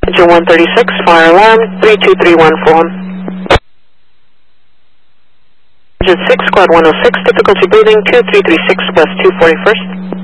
Engine 136, fire alarm, 32314. Engine 6, squad 106, difficulty breathing, 2336 plus 241st.